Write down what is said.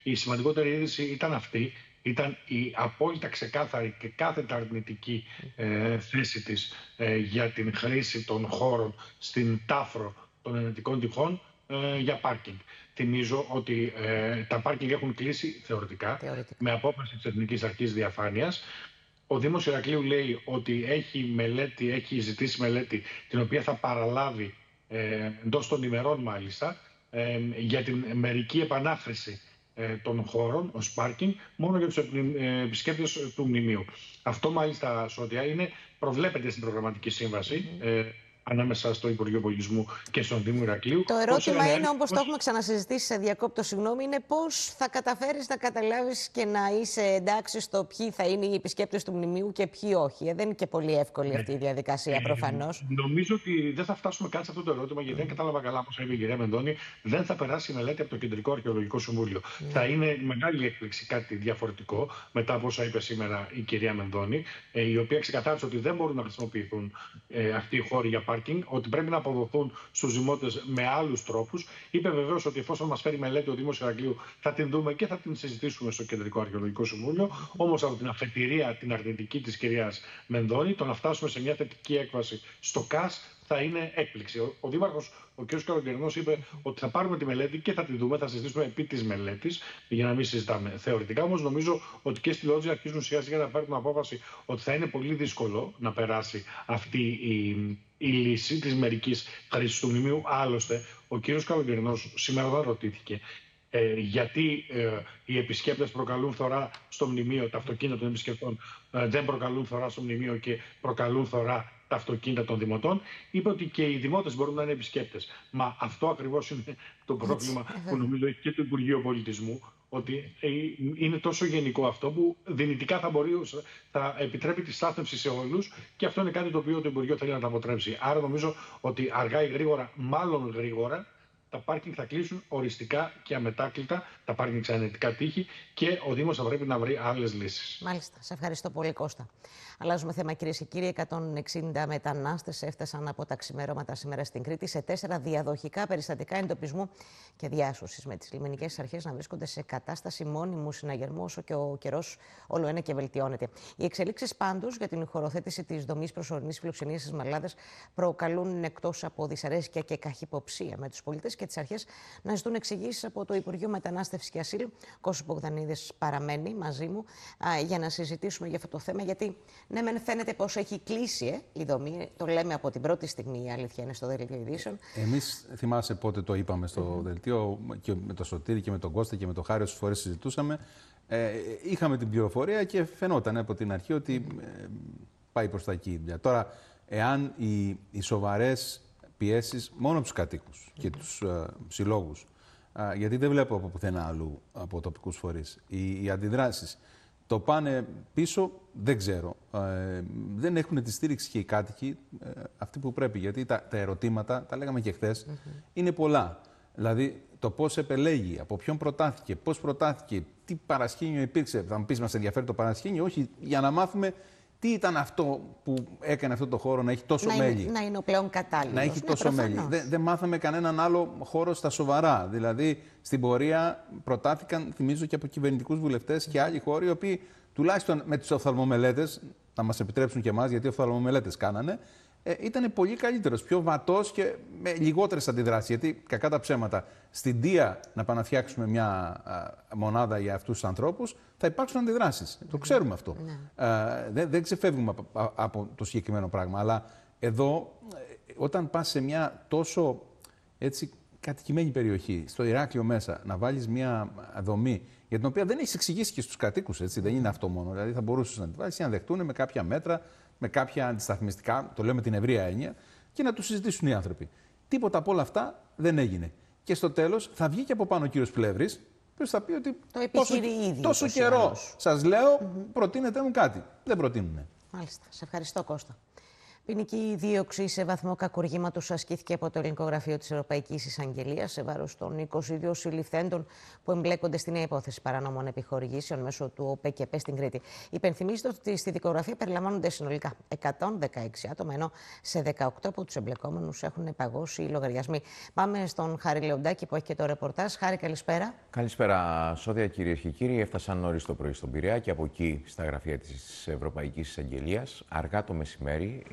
Η σημαντικότερη είδηση ήταν αυτή. Ήταν η απόλυτα ξεκάθαρη και κάθετα αρνητική θέση της για την χρήση των χώρων στην Τάφρο των ενετικών τυχών για πάρκινγκ. Θυμίζω ότι τα πάρκινγκ έχουν κλείσει θεωρητικά με απόφαση της Εθνικής Αρχής Διαφάνειας. Ο Δήμος Ηρακλείου λέει ότι έχει ζητήσει μελέτη την οποία θα παραλάβει εντός των ημερών μάλιστα για την μερική επανάχρηση των χώρων ως πάρκινγκ μόνο για τους επισκέπτες του μνημείου. Αυτό μάλιστα, Σώτια, προβλέπεται στην προγραμματική σύμβαση ανάμεσα στο Υπουργείο Πολιτισμού και στον Δήμο Ηρακλείου. Το ερώτημα είναι, όπως το έχουμε ξανασυζητήσει, σε διακόπτω, συγγνώμη, είναι πώς θα καταφέρεις να καταλάβεις και να είσαι εντάξει στο ποιοι θα είναι οι επισκέπτες του μνημείου και ποιοι όχι. Δεν είναι και πολύ εύκολη αυτή η διαδικασία, προφανώς. Νομίζω ότι δεν θα φτάσουμε καν σε αυτό το ερώτημα, γιατί δεν κατάλαβα καλά, όπως είπε η κυρία Μενδώνη, δεν θα περάσει η μελέτη από το Κεντρικό Αρχαιολογικό Συμβούλιο. Θα είναι μεγάλη έκπληξη κάτι διαφορετικό, μετά από όσα είπε σήμερα η κυρία Μενδώνη, η οποία ξεκαθάρισε ότι δεν μπορούν να χρησιμοποιηθούν αυτοί οι χώροι για πάρκινγκ, ότι πρέπει να αποδοθούν στους δημότες με άλλους τρόπους. Είπε βεβαίως ότι εφόσον μας φέρει μελέτη ο Δήμος Ηρακλείου, θα την δούμε και θα την συζητήσουμε στο Κεντρικό Αρχαιολογικό Συμβούλιο. Όμως από την αφετηρία, την αρνητική της κυρίας Μενδώνη, το να φτάσουμε σε μια θετική έκβαση στο ΚΑΣ θα είναι έκπληξη. Ο Δήμαρχος, ο κ. Καλογερνός, είπε ότι θα πάρουμε τη μελέτη και θα τη δούμε, θα συζητήσουμε επί της μελέτης, για να μην συζητάμε θεωρητικά. Όμως νομίζω ότι και στη Λότζη αρχίζουν σιγά σιγά να παίρνουν απόφαση ότι θα είναι πολύ δύσκολο να περάσει αυτή η λύση της μερικής χρήσης του μνημείου. Άλλωστε, ο κ. Καλογερνός σήμερα δεν ρωτήθηκε γιατί οι επισκέπτες προκαλούν φθορά στο μνημείο, τα αυτοκίνητα των επισκεπτών δεν προκαλούν φθορά στο μνημείο και προκαλούν φθορά τα αυτοκίνητα των δημοτών. Είπε ότι και οι δημότες μπορούν να είναι επισκέπτες. Μα αυτό ακριβώς είναι το πρόβλημα που νομίζω έχει και το Υπουργείο Πολιτισμού, ότι είναι τόσο γενικό αυτό που δυνητικά θα επιτρέπει τη στάθμευση σε όλους, και αυτό είναι κάτι το οποίο το Υπουργείο θέλει να τα αποτρέψει. Άρα νομίζω ότι αργά ή γρήγορα, μάλλον γρήγορα, τα πάρκινγκ θα κλείσουν οριστικά και αμετάκλητα, τα πάρκινγκ ξανετικά τείχη, και ο Δήμος θα πρέπει να βρει άλλες λύσεις. Μάλιστα. Σε ευχαριστώ πολύ, Κώστα. Αλλάζουμε θέμα, κυρίες και κύριοι. 160 μετανάστες έφτασαν από τα ξημερώματα σήμερα στην Κρήτη σε 4 διαδοχικά περιστατικά εντοπισμού και διάσωσης, με τις λιμενικές αρχές να βρίσκονται σε κατάσταση μόνιμου συναγερμού όσο και ο καιρός όλο ένα και βελτιώνεται. Οι εξελίξεις πάντως για την χωροθέτηση της δομής προσωρινής φιλοξενίας στις Μαλλάδες προκαλούν, εκτός από δυσαρέσκεια και καχυποψία με τους πολίτες και τις αρχές, να ζητούν εξηγήσεις από το Υπουργείο Μετανάστευσης και Ασύλου. Κώστας Μπογδανίδης παραμένει μαζί μου για να συζητήσουμε για αυτό το θέμα, γιατί ναι, μεν φαίνεται πως έχει κλείσει η δομή, το λέμε από την πρώτη στιγμή, η αλήθεια είναι, στο Δελτίο Ειδήσεων. Εμείς, θυμάσαι πότε το είπαμε στο Δελτίο, και με το Σωτήρη και με τον Κώστα και με τον Χάρη, όσες φορές συζητούσαμε, είχαμε την πληροφορία και φαινόταν από την αρχή ότι πάει προς τα εκεί. Τώρα, εάν οι σοβαρές πιέσεις μόνο από τους κατοίκους και τους συλλόγους, γιατί δεν βλέπω από πουθενά αλλού από τοπικούς φορείς, οι αντιδράσεις το πάνε πίσω, δεν ξέρω. Δεν έχουν τη στήριξη και οι κάτοικοι αυτοί που πρέπει. Γιατί τα ερωτήματα, τα λέγαμε και χθες, είναι πολλά. Δηλαδή, το πώς επελέγει, από ποιον προτάθηκε, πώς προτάθηκε, τι παρασκήνιο υπήρξε. Θα μου πεις, μας ενδιαφέρει το παρασκήνιο? Όχι, για να μάθουμε τι ήταν αυτό που έκανε αυτό το χώρο να έχει τόσο μέλη. Να είναι ο πλέον κατάλληλος. Να έχει τόσο μέλη. Δεν μάθαμε κανέναν άλλο χώρο στα σοβαρά. Δηλαδή, στην πορεία προτάθηκαν, θυμίζω, και από κυβερνητικούς βουλευτές και άλλοι χώροι, οι οποίοι τουλάχιστον με τους οφθαλμομελέτες, να μας επιτρέψουν και εμάς, γιατί οφθαλμομελέτες κάνανε, ήταν πολύ καλύτερος, πιο βατός και με λιγότερες αντιδράσεις. Γιατί, κακά τα ψέματα, στην Δία να πάμε να φτιάξουμε μια μονάδα για αυτούς τους ανθρώπους, θα υπάρξουν αντιδράσεις. Το ξέρουμε αυτό. Δεν ξεφεύγουμε από το συγκεκριμένο πράγμα. Αλλά εδώ, όταν πας σε μια τόσο έτσι κατοικημένη περιοχή, στο Ηράκλειο μέσα, να βάλεις μια δομή για την οποία δεν έχεις εξηγήσει και στους κατοίκους, έτσι, δεν είναι αυτό μόνο. Δηλαδή, θα μπορούσες να τη βάλεις ή να δεχτούν με κάποια μέτρα, με κάποια αντισταθμιστικά, το λέω με την ευρεία έννοια, και να τους συζητήσουν οι άνθρωποι. Τίποτα από όλα αυτά δεν έγινε. Και στο τέλος θα βγει και από πάνω ο κύριος Πλεύρης, που θα πει ότι τόσο καιρό σας λέω, προτείνετε μου κάτι. Δεν προτείνουνε. Μάλιστα. Σε ευχαριστώ, Κώστα. Ποινική δίωξη σε βαθμό κακουργήματος ασκήθηκε από το Ελληνικό Γραφείο της Ευρωπαϊκής Εισαγγελίας σε βάρος των 22 συλληφθέντων που εμπλέκονται στη νέα υπόθεση παράνομων επιχορηγήσεων μέσω του ΟΠΕΚΕΠΕ στην Κρήτη. Υπενθυμίζεται ότι στη δικογραφία περιλαμβάνονται συνολικά 116 άτομα, ενώ σε 18 από τους εμπλεκόμενους έχουν παγώσει οι λογαριασμοί. Πάμε στον Χάρη Λεοντάκη που έχει και το ρεπορτάζ. Χάρη, καλησπέρα. Καλησπέρα, Σόδια, κυρίες και κύριοι. Έφτασαν νωρίς το πρωί στον Πειραιά και από εκεί στα γραφεία της Ευρωπαϊκής Εισαγγελίας. Αργά το μεσημέρι